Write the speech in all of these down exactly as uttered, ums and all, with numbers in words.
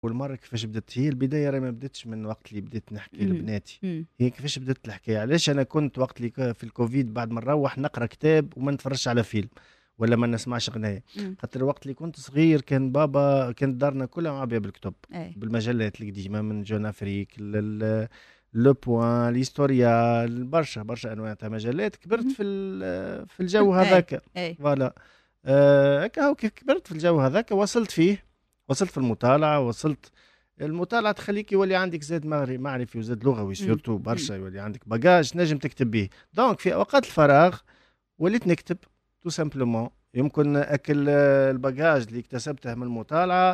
والمرة كيفاش بدت هي البداية، راه ما بدتش من وقت اللي بديت نحكي مم. لبناتي. مم. هي كيفاش بدت الحكاية، علاش أنا كنت وقت اللي ك- في الكوفيد بعد ما نروح نقرأ كتاب وما نتفرجش على فيلم ولا ما نسمعش غناية. مم. خاطر وقت اللي كنت صغير كان بابا كانت دارنا كلها مع باب الكتب اي. بالمجلات اللي ديما من جون افريك لل لو بوان ليستوريا، برشا برشا انواع تاع مجلات. كبرت مهم. في ال- في الجو اي. هذاك. اي. فوالا. آه، هكا هو كيف كبرت في الجو هذاك وصلت فيه، وصلت في المطالعة، وصلت المطالعة تخليك يولي عندك زاد مغري- معرفي وزاد لغوي مم. سورتو مم. برشا، يولي عندك باجاج نجم تكتب به. دونك في اوقات الفراغ وليت نكتب تو سامبلومون. يمكن اكل آه، الباجاج اللي اكتسبته من المطالعة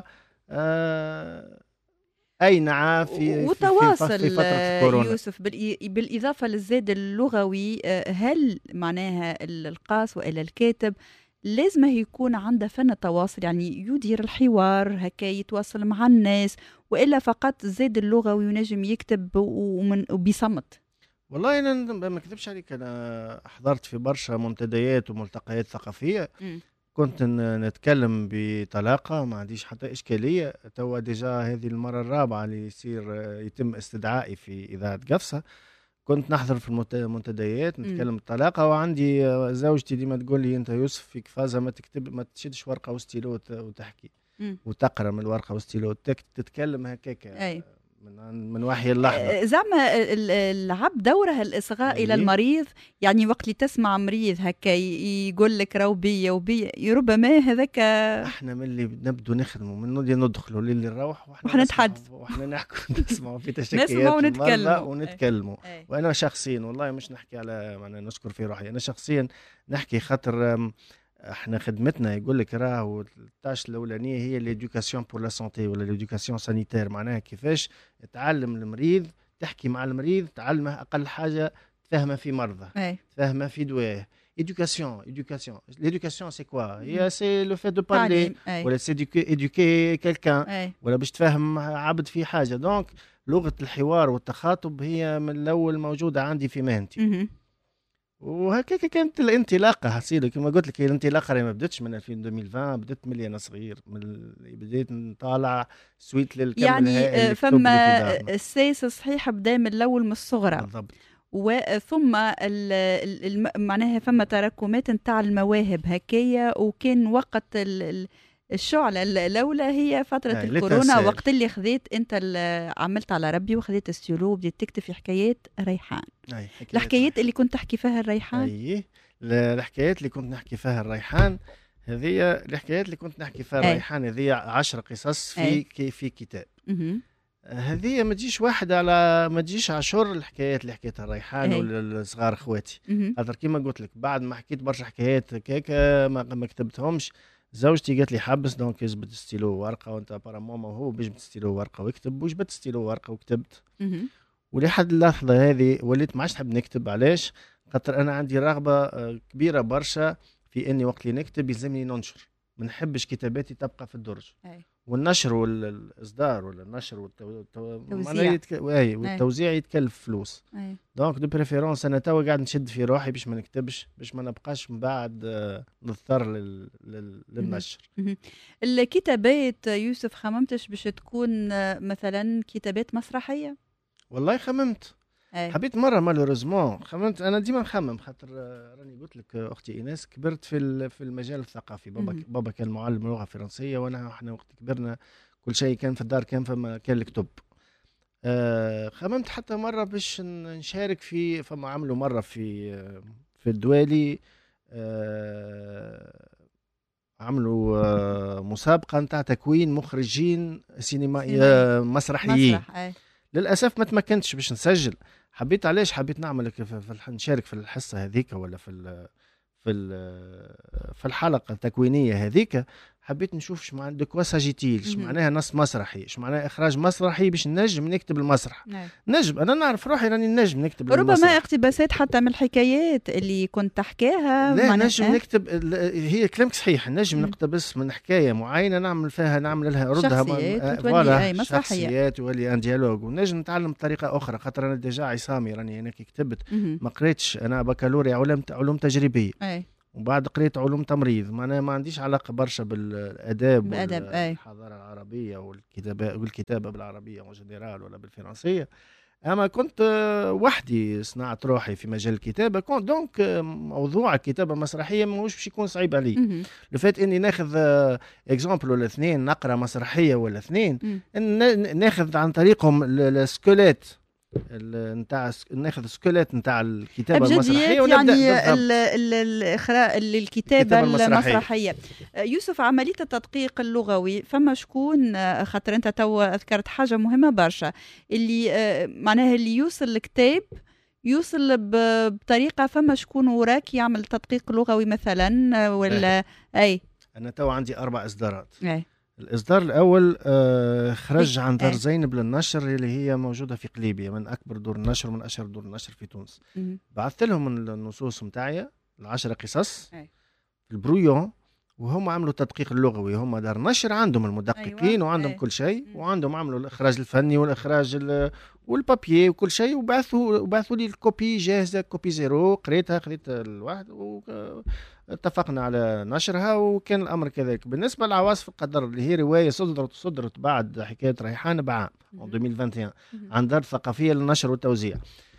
آه، اينعه في في في ف- في وتواصل فترة آه، الكورونا. يوسف بالإ- بالإضافة للزاد اللغوي، آه، هل معناها ال- القاس وإلى الكاتب لازم يكون عنده فن التواصل، يعني يدير الحوار هكا يتواصل مع الناس، وإلا فقط الزاد اللغوي ونجم يكتب ومن وبصمت؟ والله انا ن- ما اكذبش عليك، انا حضرت في برشا منتديات وملتقيات ثقافية. مم. كنت ن- نتكلم بطلاقة، ما عنديش حتى إشكالية. توا ديجا هذه المرة الرابعة اللي يصير آه، يتم استدعائي في إذاعة قفصة. كنت نحضر في المنت- المنتديات مم. نتكلم بطلاقة، وعندي آه، زوجتي ديما تقول لي أنت يوسف فيك فازة ما تكتب، ما تشدش ورقة وستيلو وت- وتحكي مم. وتقرا من الورقة وستيلو، تك- تتكلم هكاك أي. من من وحي اللحظة. آه، زعما ال- العب دورها الإصغاء إلى أي. المريض، يعني وقت اللي تسمع مريض هكا ي- يقول لك راهو بيا وبيا، ربما هذاك احنا من اللي نبدو نخدموا من اللي ندخلوا للي نروح، واحنا وحنا نسمعوا نتحدث واحنا نحكوا نسمعوا في نسمع تشكيات المرضى ونتكلموا. ونتكلموا. أي. وانا شخصيا والله مش نحكي على انا نشكر في روحي، انا شخصيا نحكي خاطر أم، احنا خدمتنا يقول لك راهو التاش الاولانيه هي ليدوكاسيون بور لا سونتي ولا ليدوكاسيون سانيتير، معناها كيفاش تعلم المريض، تحكي مع المريض، تعلمه اقل حاجه تفهمه في مرضى، أي. تفهمه في دواه. Éducation, éducation. L'éducation, c'est quoi? مم. هي c'est le fait de parler, تعليم. أي. ولا c'est éduquer, éduquer quelqu'un, أي. ولا باش تفهم عبد في حاجة. دونك لغة الحوار والتخاطب هي من الأول موجودة عندي في مهنتي. مهم. وهكاك كانت الانطلاقة حصيلة كما قلت لك. هي الانطلاقة راهي ما بدتش من ألفين وعشرين، بدت من أنا صغير، من ال- بديت نطالع سويت للكم يعني الهائل آه، الكتب اللي في فما دارنا. الساس صحيح بدا من الأول من الصغرى، بالضبط. وثم ال- ال- الم- معناها فما تراكمات نتاع المواهب هكايا، وكان وقت ال- ال- الشعلة ال- الأولى هي فترة يعني الكورونا، لتنسال. وقت اللي خذيت أنت ال- عملت على ربي وخذيت السيولو وبديت تكتب في حكايات ريحان. أي حكايات الحكايات اللي كنت تحكي فيها الريحان. اي ال- الحكايات اللي كنت نحكي فيها الريحان، هذه الحكايات اللي كنت نحكي فيها أي. الريحان هذه عشر قصص في أي. كي في كتاب. مهم. هذه ما تجيش واحد على ما تجيش عشر الحكايات اللي حكيتها الريحان أي. ولا الصغار اخواتي. مهم. خاطر كيما قلت لك بعد ما حكيت برشا حكايات هكاك ما, ما كتبتهمش، زوجتي قالت لي حبس، دونك جبت ستيلو ورقه، وانت برا ماما وهو جبت ستيلو ورقه وكتب، وجبت ستيلو ورقه وكتبت. مهم. ولحد اللحظه هذه وليت ما عادش نحب نكتب. علاش؟ خاطر انا عندي رغبه آه، كبيره برشا في اني وقت اللي نكتب يلزمني ننشر. ما نحبش كتاباتي تبقى في الدرج. أي. والنشر والاصدار ولا النشر والتو... توزيع. يتك... أي. والتوزيع يتكلف فلوس. أي. دونك دو بريفيرونس انا توا قاعد نشد في روحي باش ما نكتبش، باش ما نبقاش من بعد آه، نضطر لل... لل... للنشر. مهم. الكتابات يوسف خممتش باش تكون آه، مثلا كتابات مسرحية؟ والله خممت. أي. حبيت مره مالوريزمون خممت. انا ديما نخمم خاطر آه، راني قلت لك آه، اختي ايناس كبرت في ال- في المجال الثقافي. بابا مهم. بابا كان معلم لغه فرنسيه، وانا احنا وقت كبرنا كل شيء كان في الدار، كان فما كان الكتب. آه، خممت حتى مره باش ن- نشارك في فما عملوا مره في آه، في الدوالي. آه، عملوا آه، مسابقه نتاع تكوين مخرجين سينمائي سينمائي. آه، مسرحيين. مسرح. أي. للاسف ما تمكنتش باش نسجل. حبيت علاش حبيت نعمل في في الح- نشارك في الحصه هذيك ولا في ال في ال في الحلقه التكوينيه هذيك. حبيت نشوف اش معنى دو كوا ساجيتيل، اش مهم. معناها نص مسرحي، اش معناها اخراج مسرحي باش نجم نكتب المسرح. أي. نجم انا نعرف روحي راني نجم نكتب ربما المسرح. اقتباسات حتى من الحكايات اللي كنت تحكيها. لا معناها- نجم أه؟ نكتب ال- هي كلامك صحيح. نجم مم. نقتبس من حكايه معينه نعمل فيها نعمل لها ردها شخصيات آه، وتولي فوالا، أي مسرحية. شخصيات وولي ان ديالوج. ونجم نتعلم بطريقه اخرى. خاطر انا ديجا عصامي راني هناك كتبت، مهم. ما قريتش. انا بكالوريا علوم علوم تجريبيه، أي. وبعد قريت علوم تمريض. معناها ما عنديش علاقه برشا بالاداب والحضاره العربيه والكتابه والكتابه بالعربيه وجنرال ولا بالفرنسيه. اما كنت وحدي صنعت روحي في مجال الكتابه. كنت دونك موضوع الكتابه المسرحيه ماهوش باش يكون صعيب علي. لفات اني ناخذ اكزامبل ولا اثنين، نقرا مسرحيه ولا اثنين، ناخذ عن طريقهم السكولات نتاع ناخذ سكولات نتاع الكتابه المسرحيه ونبدا يعني الاخراء الكتابه المسرحيه. المسرحيه. يوسف، عمليه التدقيق اللغوي فما شكون، خاطر انت تو اذكرت حاجه مهمه برشا، اللي معناها اللي يوصل الكتاب يوصل بطريقه، فما شكون وراك يعمل تدقيق لغوي مثلا ولا اي؟ انا تو عندي اربع اصدارات. اي. الإصدار الأول آه خرج عن دار زينب للنشر اللي هي موجودة في قليبية، من أكبر دور النشر ومن أشهر دور النشر في تونس. بعثت لهم النصوص متاعي العشرة قصص في البرويون، وهم عملوا تدقيق اللغوي. هم دار نشر عندهم المدققين. أيوة. وعندهم أي. كل شيء، وعندهم عملوا الإخراج الفني والإخراج والبابيي وكل شيء، وبعثوا وبعثوا لي الكوبي جاهزة، كوبي زيرو. قريتها، خذيت الواحد و اتفقنا على نشرها، وكان الامر كذلك. بالنسبه لعواصف القدر اللي هي روايه صدرت صدرت بعد حكايه ريحان بعام ألفين وواحد وعشرين عن دار ثقافيه للنشر والتوزيع.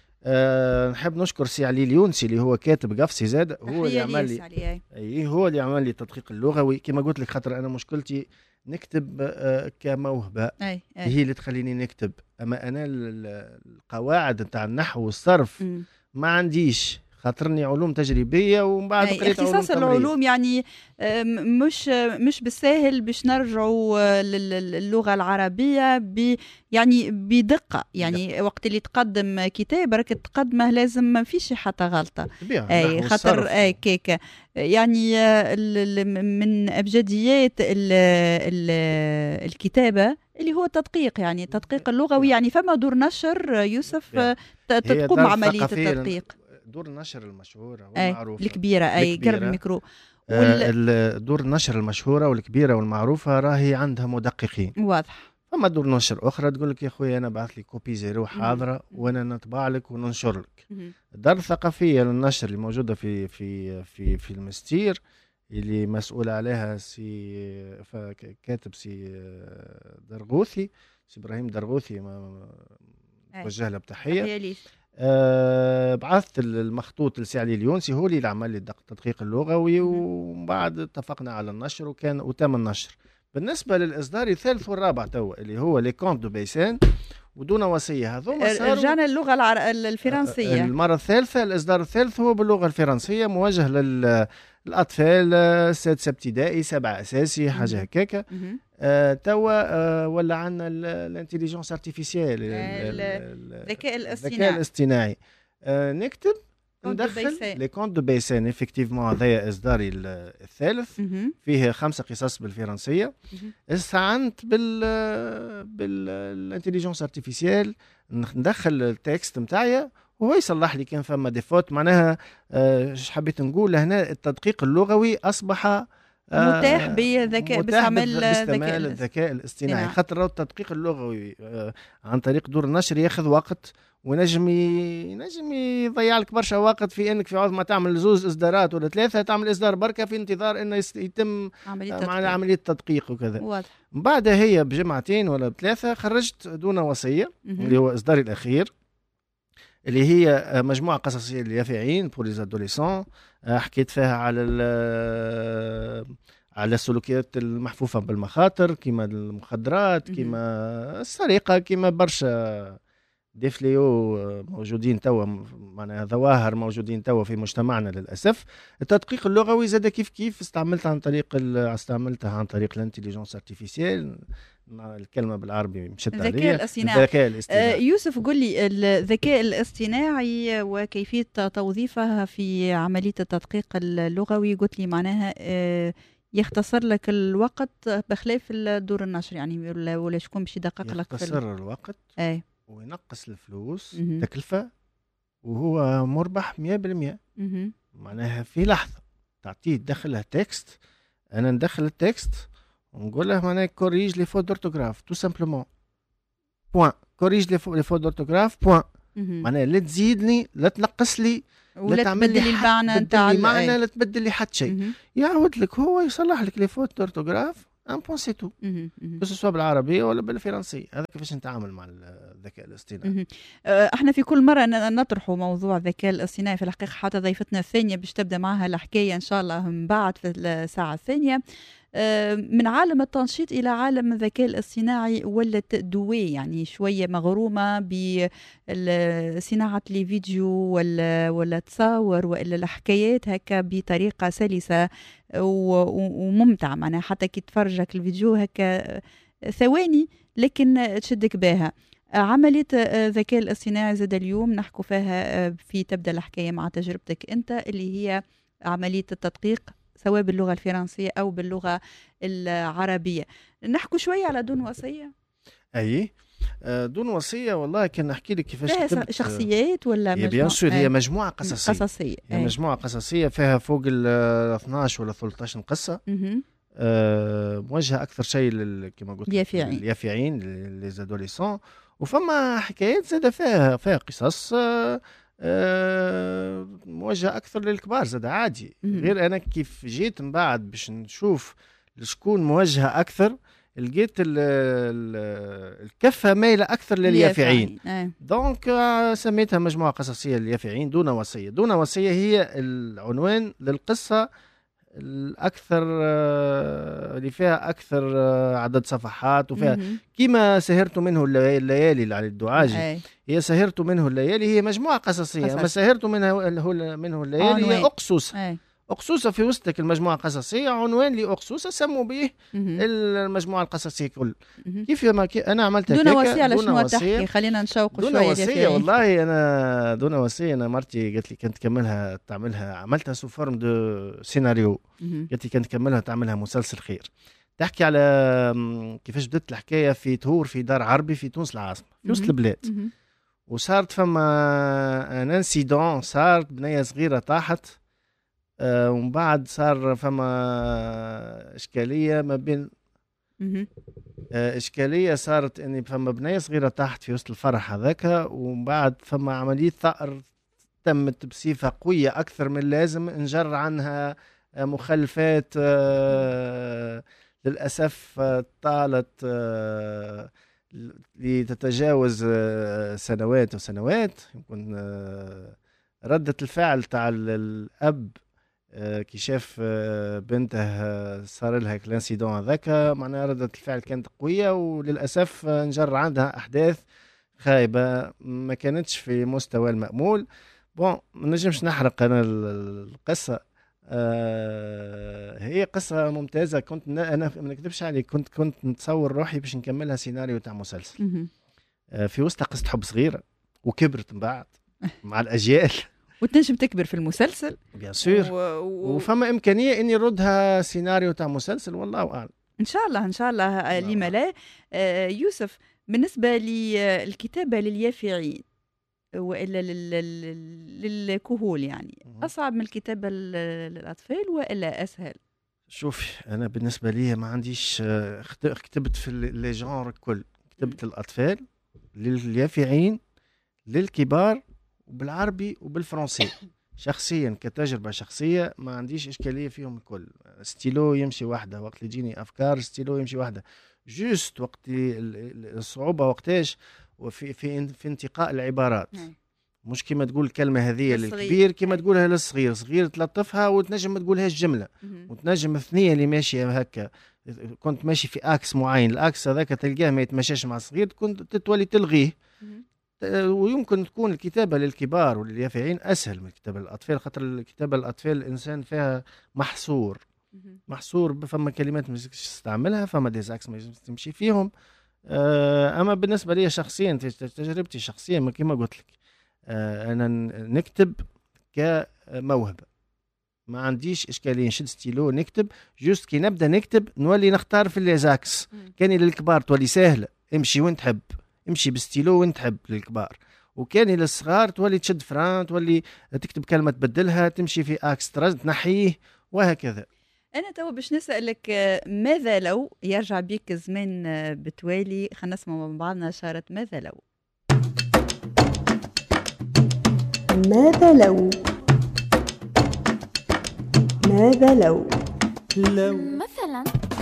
أه نحب نشكر سي علي اليونسي اللي هو كاتب قفصي زاد، هو اللي عمل لي اي هو اللي عمل لي التدقيق اللغوي كما قلت لك، خاطر انا مشكلتي نكتب أه كموهبه. أي. أي. هي اللي تخليني نكتب، اما انا القواعد نتاع النحو والصرف م. ما عنديش، خاطرني علوم تجريبيه ومن بعد قريت علوم اختصاص العلوم يعني مش مش بالساهل باش نرجعوا للغه العربيه ب يعني بدقه. يعني لا. وقت اللي تقدم كتاب راك تقدمه لازم ما فيش حتى غلطه. اي خاطر اي كيكه يعني من ابجديات ال ال الكتابه اللي هو التدقيق، يعني التدقيق اللغوي. يعني فما دور نشر يوسف تقوم عمليه التدقيق. دور النشر المشهورة والمعروفة الكبيرة، أي قرب الميكرو. وال... دور النشر المشهورة والكبيرة والمعروفة راهي عندها مدققين واضح. فما دور نشر أخرى تقول لك يا أخوي أنا بعث لي كوبي زيرو حاضرة وأنا نطبع لك وننشر لك. الدار الثقافية للنشر اللي موجودة في في في في المستير اللي مسؤول عليها سي كاتب سي درغوثي، سي إبراهيم درغوثي، وجه له بتحية. أه بعثت المخطوط لسي علي اليونسي، هو اللي عمل لي التدقيق اللغوي، ومن بعد اتفقنا على النشر وكان وتم النشر. بالنسبه للاصدار الثالث والرابع توا اللي هو لي كونت دو بيسان ودون وصيه، هذوما صاروا رجعنا اللغه العر... الفرنسيه. المره الثالثه الاصدار الثالث هو باللغه الفرنسيه، موجه للاطفال سادسه ابتدائي سبعه اساسي حاجه هكاكا. آه توا آه ولا عندنا الانتيليجنس ارتيفيسيال، الذكاء الاصطناعي الذكاء الاصطناعي. آه نكتب ندخل لي كونت دو بيسان. افكتيفمون هذايا اصداري الثالث، فيه خمسه قصص بالفرنسيه. استعنت بال بالانتيليجنس ارتيفيسيال، ندخل التكست نتاعي وهو يصلح لي كان فما ديفوت. معناها ايش آه حبيت نقول هنا، التدقيق اللغوي اصبح متاح بذكاء باستعمال الذكاء الاصطناعي. خاطر التدقيق اللغوي آه عن طريق دور النشر ياخذ وقت، ونجم ينجم يضيع لك برشا وقت في انك في عوض ما تعمل زوز اصدارات ولا ثلاثه تعمل اصدار بركه في انتظار انه يتم عمليه آه عمليه تدقيق وكذا. واضح. بعد هي بجمعتين ولا بثلاثه خرجت دون وصيه اللي هو اصداري الاخير، اللي هي مجموعة قصصية لليافعين بور لي ادوليسون. حكيت فيها على على السلوكيات المحفوفة بالمخاطر كما المخدرات، كما السرقة، كما برشا ديفليو موجودين توا، معناها ظواهر موجودين توا في مجتمعنا للأسف. التدقيق اللغوي زاد كيف كيف استعملتها عن طريق استعملتها عن طريق الانتيليجنس ارتيفيسيال، الكلمة بالعربي مشت عليها الذكاء الاصطناعي. الذكاء الاصطناعي. آه يوسف قل لي الذكاء الاصطناعي وكيفية توظيفها في عملية التدقيق اللغوي. قلت لي معناها آه يختصر لك الوقت بخلاف دور النشر، يعني ولا, ولا شكون باش يدقق لك؟ يختصر الوقت أي. وينقص الفلوس م- تكلفة، وهو مربح مية بالمية. م- معناها في لحظة تعطيه تدخلها تكست، أنا ندخل التكست ونقول له معناها كوريج لي فوت دورتوغراف تو سامبلومون بوان، كوريج لي فوت دورتوغراف بوان. معناها لا تزيدني لا تنقص لي ولا تبدل لي المعنى نتاع المعنى، لا تبدل لي حتى شيء. يعاود لك هو يصلح لك لي فوت اورتوغراف ان بون سي تو، بس سواء بالعربيه ولا بالفرنسيه. هذا كيفاش نتعامل مع الذكاء الاصطناعي. احنا في كل مره نطرحوا موضوع الذكاء الاصطناعي، في الحقيقه حتى ضيفتنا الثانيه باش تبدا معها الحكايه ان شاء الله من بعد في الساعه الثانيه. من عالم التنشيط إلى عالم الذكاء الاصطناعي ولت دوي، يعني شوية مغرومة بصناعة لي فيديو ولا ولا تصاور ولا الحكايات هكا بطريقة سلسة وممتعة، معناها حتى كي تفرجك الفيديو هكا ثواني لكن تشدك بها. عملية الذكاء الاصطناعي زاد اليوم نحكوا فيها في تبدأ الحكاية مع تجربتك أنت اللي هي عملية التدقيق سواء باللغة الفرنسية أو باللغة العربية. نحكوا شوية على دون وصية. أي دون وصية والله كان نحكي لك كيفاش كتبت. شخصيات ولا مجموعة؟ بيان سور هي مجموعة قصصية. قصصية. هي مجموعة قصصية فيها فوق ال اثناش ولا ثلاثة عشر قصة. أه موجهة أكثر شيء كما قلت اليافعين اليافعين لي زادوليسون، وفما حكايات زاد فيها فيها قصص أه أه موجهة أكثر للكبار زاد عادي. غير أنا كيف جيت من بعد باش نشوف لشكون موجهة أكثر، لقيت الكفة مايلة أكثر لليافعين. دونك سميتها مجموعة قصصية لليافعين دون وصية. دون وصية هي العنوان للقصة الأكثر اللي فيها أكثر عدد صفحات، وفيها كما سهرت منه الليالي على الدعاجي. هي سهرت منه الليالي هي مجموعة قصصية، أما سهرت منه منه الليالي هي أقصوص. أقصوصة في وسطك المجموعة القصصية، عنوان لأقصوصة سموا به المجموعة القصصية كل. كيف ما كي أنا عملت دون وصية على شنو تحكي؟ خلينا نشوق شوية. دون وصية والله أنا دون وصية أنا مرتي قالت لي كنت تكملها تعملها، عملتها سو فورم دو سيناريو. قالت لي كنت تكملها تعملها مسلسل خير. تحكي على كيفاش بدت الحكاية في تهور في دار عربي في تونس العاصمة في وسط البلاد، وصارت فما ان انسيدون، صارت بنية صغيرة طاحت. آه ومن بعد صار فما إشكالية ما بين آه إشكالية صارت إني فما بنية صغيرة تحت في وسط الفرح هذاك، ومن بعد فما عملية ثأر تمت بصفة قوية أكثر من اللازم، انجر عنها آه مخلفات آه للأسف آه طالت آه لتتجاوز آه سنوات وسنوات. يمكن آه ردة الفعل تاع الأب آه كي شاف آه بنته آه صار لها الانسيدون هذاك، معناها ردة الفعل كانت قوية، وللأسف آه نجر عندها أحداث خايبة ما كانتش في مستوى المأمول. بون ما نجمش نحرق أنا القصة. آه هي قصة ممتازة. كنت أنا ما نكذبش عليك كنت كنت نتصور روحي باش نكملها سيناريو تاع مسلسل. آه في وسط قصة حب صغيرة وكبرت من بعد مع الأجيال وتنجم تكبر في المسلسل بيان سور و... و... وفما إمكانية إني ردها سيناريو تاع مسلسل والله أعلم. إن شاء الله إن شاء الله لما لا. آه يوسف، بالنسبة للكتابة لليافعين وإلا لل... للكهول يعني أصعب من الكتابة للأطفال وإلا أسهل؟ شوفي أنا بالنسبة لي ما عنديش كتبت في لي جانر الكل، كتبت الأطفال لليافعين للكبار وبالعربي وبالفرنسي. شخصيا كتجربة شخصية ما عنديش إشكالية فيهم الكل. ستيلو يمشي واحدة وقت اللي يجيني أفكار، ستيلو يمشي واحدة. جوست وقت الصعوبة وقتاش وفي في في انتقاء العبارات، مش كما تقول الكلمة هذه للكبير كما تقولها للصغير. صغير تلطفها وتنجم ما تقولهاش جملة، وتنجم الثنية اللي ماشية هكا كنت ماشي في أكس معين، الأكس هذاك تلقاه ما يتمشاش مع الصغير كنت تتولي تلغيه. ويمكن تكون الكتابة للكبار واليافعين أسهل من الكتابة للأطفال، خاطر الكتابة للأطفال الإنسان فيها محصور محصور فما كلمات ما تستعملها، فما ديزاكس ما تمشي فيهم. أما بالنسبة لي شخصيا تجربتي شخصيا ما كما قلت لك أنا نكتب كموهبة، ما عنديش إشكالية نشد ستيلو نكتب. جوست كي نبدأ نكتب نولي نختار في الليزاكس. كان للكبار تولي سهلة، امشي وين تحب، امشي بستيلو وين تحب للكبار، وكان للصغار تولي تشد فران، تولي تكتب كلمة تبدلها، تمشي في اكس تنحيه وهكذا. أنا تو باش نسألك ماذا لو يرجع بيك زمان بتوالي، خلينا نسمع مع بعضنا شارة ماذا لو. ماذا لو ماذا لو لو مثلا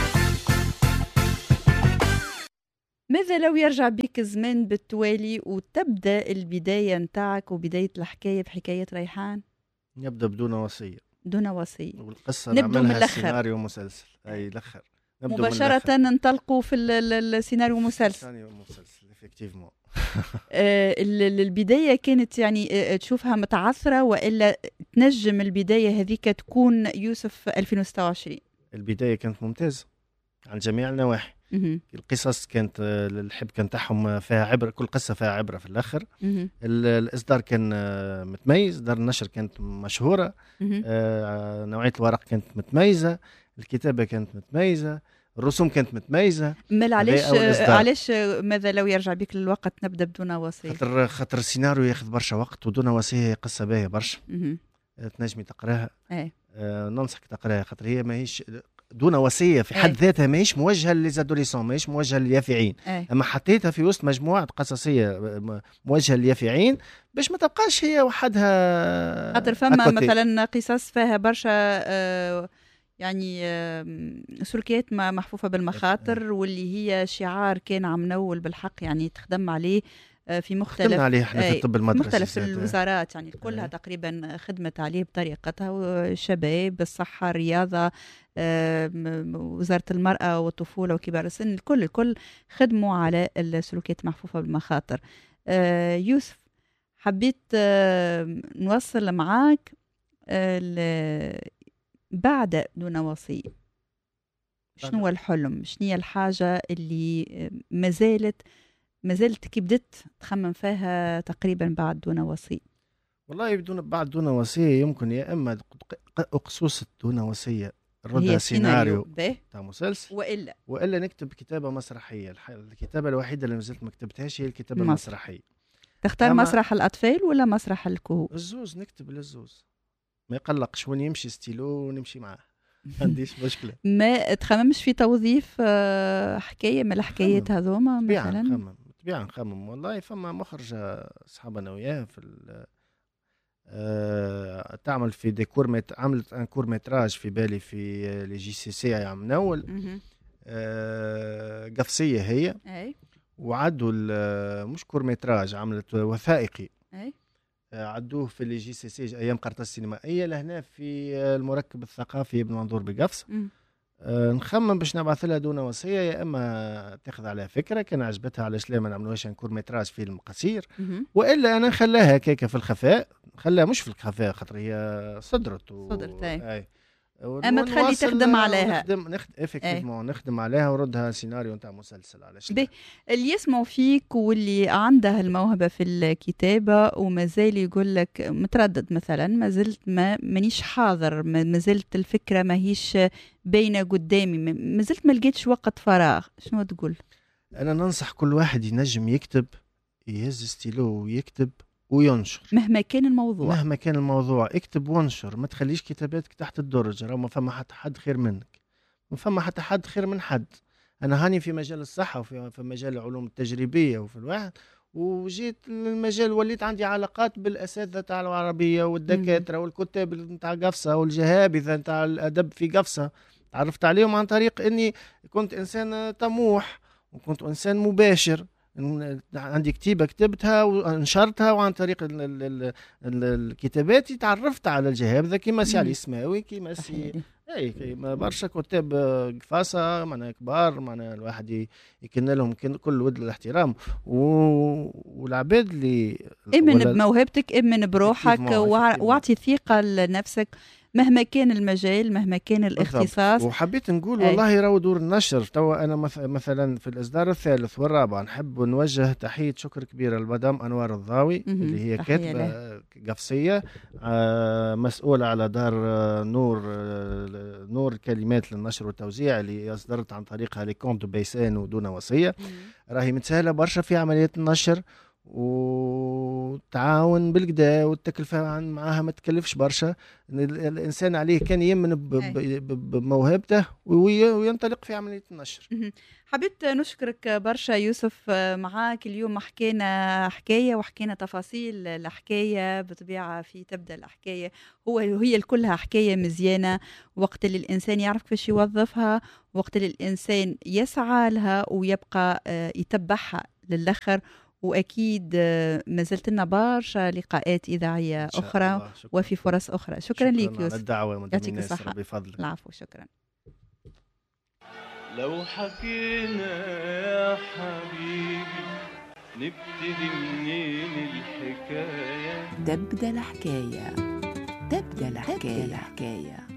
ماذا لو يرجع بيك الزمان بالتوالي وتبدأ البداية نتاعك وبداية الحكاية بحكاية ريحان نبدا بدون وصيه دون وصية، والقصه نبدو من نعملها الآخر. سيناريو مسلسل اي الاخر نبدو من مباشرة الآخر. ننطلقوا في ال- ال- السيناريو مسلسل. سيناريو مسلسل effectivement. آه، ال- ال- البداية كانت يعني آه، تشوفها متعثرة وإلا تنجم البداية هذيك تكون يوسف ألفين وستة وعشرين؟ البدايه كانت ممتازه عن جميع النواحي. مهم. القصص كانت آه، الحبكه نتاعهم فيها عبره، كل قصه فيها عبره في الاخر. مهم. ال- الاصدار كان آه، متميز، دار النشر كانت مشهوره، مهم. آه، نوعيه الورق كانت متميزه، الكتابه كانت متميزه، الرسوم كانت متميزه. مال علاش أول آه، إصدار. علاش آه، ماذا لو يرجع بك للوقت نبدأ بدون وصية؟ خاطر خاطر السيناريو ياخذ برشا وقت، ودون وصيه قصه باهيه برشا. مهم. آه، تنجمي تقراها. ايه آه، ننصحك تقراها خاطر هي ماهيش دون وصيه في حد إيه. ذاتها، ماهيش موجهه للزادوليسون، ماهيش موجهه لليافعين، ايه اما حطيتها في وسط مجموعه قصصيه م- موجهه لليافعين باش ما تبقاش هي وحدها. خاطر فما أكوتي. مثلا قصص فيها برشا آه، يعني آه، سلوكيات ما محفوفة بالمخاطر واللي هي شعار كان عم نول بالحق يعني تخدم عليه آه، في مختلف خدمنا عليه احنا في أي، الطب في المدرسي مختلف زاد. الوزارات يعني كلها أي. تقريبا خدمت عليه بطريقتها، والشباب، الصحة، الرياضة، آه، م- وزارة المرأة والطفولة وكبار السن، الكل الكل خدموا على السلوكيات المحفوفة بالمخاطر. آه، يوسف، حبيت آه، نوصل معاك آه، ل- بعد دون وصية شنو هو الحلم؟ شنو هي الحاجة اللي آه، ما زالت ما زلت كي بدت تخمم فيها تقريبا بعد دون وصية؟ والله بدون بعد دون وصيه يمكن يا اما اقصوصة دون وصيه نردها هي سيناريو به تاع مسلسل، والا والا نكتب كتابه مسرحيه. الح- الكتابه الوحيده اللي مازلت ما كتبتهاش هي الكتابه مسرح. المسرحيه. تختار أما- مسرح الأطفال ولا مسرح الكهوف؟ الزوز نكتب للزوز، ما يقلقش وين يمشي ستيلو ونمشي معاه، ما عنديش مشكله. ما تخممش في توظيف آه، حكاية من الحكايات هذوما طبيعة مثلا؟ نخمم، طبيعة نخمم. والله فما مخرج أصحاب أنا وياه في ال- آه، تعمل في ديكور مت... عملت ان كور متراج في بالي في آه، لي جي سي سي عام نول. مهم. آه، قفصية هي، اي وعدوا ال- مش كور متراج، عملت وثائقي اي آه، عدوه في لي جي سي سي ايام قرطاس السينمائيه لهنا في آه، المركب الثقافي ابن منظور بقفص. مم. آه، نخمم باش نبعث لها دون وصيه، يا اما تاخذ عليها فكره كان عجبتها علاش لا ما نعملوهاش كور متراج فيلم قصير، مهم. والا انا نخليها كيكه في الخفاء، نخليها مش في الخفاء خاطر هي صدرت و... صدرت، أي. اي. أما تخلي ونواصل تخدم عليها. نخدم نخدم افكتيفمون نخدم عليها وردها سيناريو نتاع مسلسل علاش لا. بي. اللي يسمعوا فيك واللي عنده الموهبة في الكتابة وما زال يقول لك متردد مثلا، ما زلت ما مانيش حاضر، ما ما زلت الفكرة ما هيش باينة قدامي، ما ما زلت ما لقيتش وقت فراغ، شنو تقول؟ انا ننصح كل واحد ينجم يكتب، يهز ستيلو ويكتب وينشر مهما كان الموضوع. مهما كان الموضوع، اكتب وانشر، ما تخليش كتاباتك تحت الدرج، راه ما فما حتى حد خير منك، ما فما حتى حد خير من حد. انا هاني في مجال الصحه وفي في مجال العلوم التجريبيه وفي الواحد، وجيت للمجال وليت عندي علاقات بالاساتذه تاع العربيه والدكاتره والكتاب نتاع قفصه والجهابذه نتاع الادب في قفصه، تعرفت عليهم عن طريق اني كنت انسان طموح وكنت انسان مباشر. عندي كتيبة كتبتها ونشرتها، وعن طريق ال ال ال ال الكتابات تعرفت على الجهابذة كيما سي علي اسماوي، كيما سي اي كيما برشا كتاب قفاصة معنا كبار، معنا الواحد يكن لهم كل ود الاحترام، والعباد اللي امن بموهبتك، امن بروحك، واعطي ثقة لنفسك مهما كان المجال، مهما كان الاختصاص. وحبيت نقول والله راهو دور النشر توا انا مثلا في الاصدار الثالث والرابع نحب نوجه تحيه شكر كبيره لمدام انوار الضاوي اللي هي كاتبه قفصيه، آه مسؤوله على دار آه نور آه نور الكلمات للنشر والتوزيع اللي اصدرت عن طريقها لي كونت بيسان ودون وصيه. راهي متساهله برشا في عمليه النشر، وتعاون بالكدا والتكلفة عن معاها ما تكلفش برشا. الإنسان عليه كان يمن ب- ب- بموهبته وي- وينطلق في عملية النشر. مهم. حبيت نشكرك برشا يوسف، معاك اليوم حكينا حكاية وحكينا تفاصيل الحكاية. بطبيعة في تبدأ الحكاية هو هي كلها حكاية مزيانة، وقت اللي الإنسان يعرف كيفاش يوظفها، وقت اللي الإنسان يسعى لها ويبقى آه، يتبعها للآخر. وأكيد آه، ما زلت لنا برشا لقاءات إذاعية إن شاء أخرى الله. شكراً. وفي فرص أخرى. شكرا, شكراً ليك على يوسف. الدعوة مدام يعطيك ياسر، الصحة. بفضلك. العفو، شكرا. لو حكينا يا حبيبي نبتدي منين الحكاية؟ تبدأ الحكاية تبدأ الحكاية, الحكاية.